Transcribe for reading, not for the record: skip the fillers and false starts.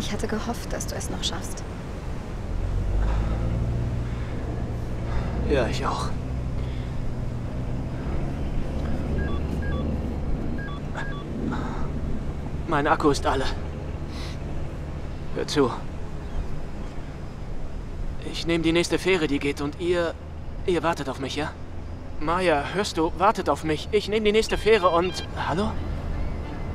Ich hatte gehofft, dass du es noch schaffst. Ja, ich auch. Mein Akku ist alle. Hör zu. Ich nehme die nächste Fähre, die geht, und ihr wartet auf mich, ja? Maya, hörst du? Wartet auf mich. Ich nehme die nächste Fähre und... Hallo?